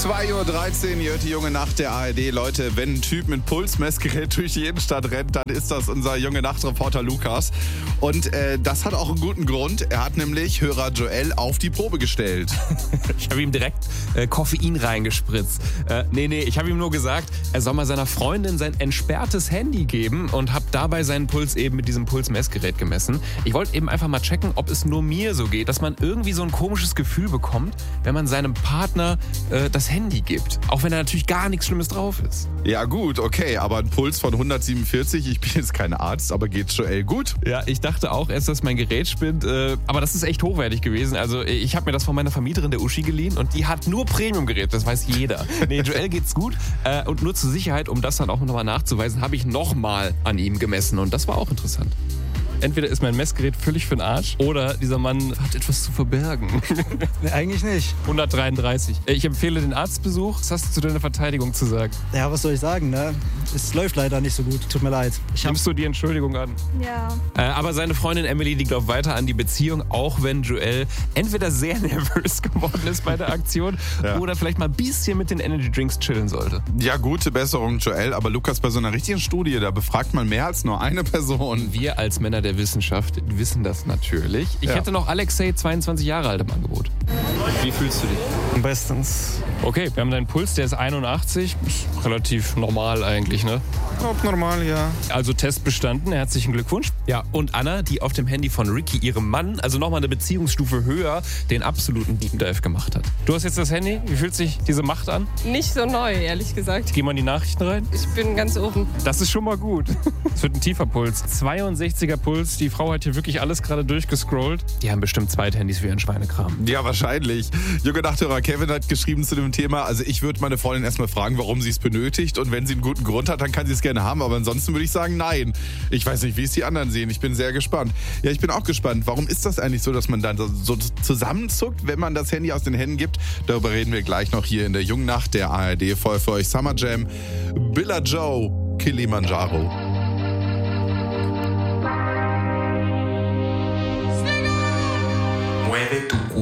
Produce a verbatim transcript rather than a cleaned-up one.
zwei Uhr dreizehn, hier hört die junge Nacht der A R D. Leute, wenn ein Typ mit Pulsmessgerät durch die Innenstadt rennt, dann ist das unser junge Nachtreporter Lukas. Und äh, das hat auch einen guten Grund. Er hat nämlich Hörer Joel auf die Probe gestellt. Ich habe ihm direkt äh, Koffein reingespritzt. Äh, nee, nee, ich habe ihm nur gesagt, er soll mal seiner Freundin sein entsperrtes Handy geben und habe dabei seinen Puls eben mit diesem Pulsmessgerät gemessen. Ich wollte eben einfach mal checken, ob es nur mir so geht, dass man irgendwie so ein komisches Gefühl bekommt, wenn man seinem Partner äh, das Handy gibt. Auch wenn da natürlich gar nichts Schlimmes drauf ist. Ja gut, okay, aber ein Puls von hundertsiebenundvierzig, ich bin jetzt kein Arzt, aber geht Joel gut? Ja, ich dachte auch erst, dass mein Gerät spinnt, äh, aber das ist echt hochwertig gewesen. Also ich habe mir das von meiner Vermieterin, der Uschi, geliehen und die hat nur Premium-Gerät, das weiß jeder. Nee, Joel geht's gut äh, und nur zur Sicherheit, um das dann auch nochmal nachzuweisen, habe ich nochmal an ihm gemessen und das war auch interessant. Entweder ist mein Messgerät völlig für den Arsch oder dieser Mann hat etwas zu verbergen. Nee, eigentlich nicht. hundertdreiunddreißig. Ich empfehle den Arztbesuch. Was hast du zu deiner Verteidigung zu sagen? Ja, was soll ich sagen, ne? Es läuft leider nicht so gut. Tut mir leid. Ich Nimmst du die Entschuldigung an? Ja. Äh, aber seine Freundin Emily, die glaubt weiter an die Beziehung, auch wenn Joel entweder sehr nervös geworden ist bei der Aktion Ja. oder vielleicht mal ein bisschen mit den Energy Drinks chillen sollte. Ja, gute Besserung, Joel, aber Lukas, bei so einer richtigen Studie, da befragt man mehr als nur eine Person. Wir als Männer der Wissenschaft wissen das natürlich. Ich Ja. hätte noch Alexei, zweiundzwanzig Jahre alt, im Angebot. Wie fühlst du dich? bestens. Okay, wir haben deinen Puls, der ist einundachtzig. Ist relativ normal eigentlich, ne? Ob normal, ja. Also Test bestanden, herzlichen Glückwunsch. Ja, und Anna, die auf dem Handy von Ricky, ihrem Mann, also nochmal eine Beziehungsstufe höher, den absoluten Deep Dive gemacht hat. Du hast jetzt das Handy, wie fühlt sich diese Macht an? Nicht so neu, ehrlich gesagt. Geh mal in die Nachrichten rein. Ich bin ganz oben. Das ist schon mal gut. Es wird ein tiefer Puls. zweiundsechziger Puls, die Frau hat hier wirklich alles gerade durchgescrollt. Die haben bestimmt Zweithandys wie ein Schweinekram. Ja, wahrscheinlich. Junge Nachthörer Kevin hat geschrieben zu dem Thema, also ich würde meine Freundin erstmal fragen, warum sie es benötigt und wenn sie einen guten Grund hat, dann kann sie es gerne haben, aber ansonsten würde ich sagen, nein. Ich weiß nicht, wie es die anderen sehen. Ich bin sehr gespannt. Ja, ich bin auch gespannt. Warum ist das eigentlich so, dass man dann so zusammenzuckt, wenn man das Handy aus den Händen gibt? Darüber reden wir gleich noch hier in der jungen Nacht der A R D. Voll für euch Summer Jam. Billa Joe, Kilimanjaro. Mueve tu